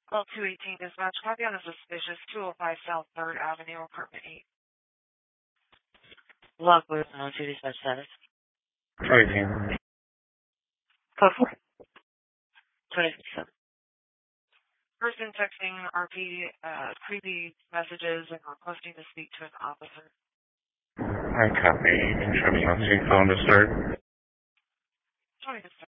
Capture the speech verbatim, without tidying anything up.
Call two eighteen dispatch. Copy on a suspicious two oh five South third Avenue, apartment eight. Lockwood, uh, two dispatch status. eighteen. Code four. twenty-seven. Person texting R P uh, creepy messages and requesting to speak to an officer. I copy. Instruction on phone to start. twenty